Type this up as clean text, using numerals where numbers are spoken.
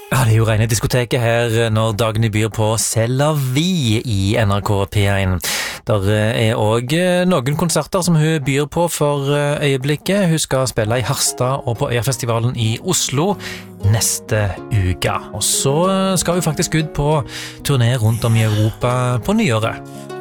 Ja, det er jo rene diskoteket her når Dagny byr på C'est la vie i NRK P1. Der er også noen konserter som hun byr på for øyeblikket. Hun skal spille i Harstad og på Øyafestivalen i Oslo neste uke. Og så skal hun faktisk ut på turné rundt om i Europa på nyåret.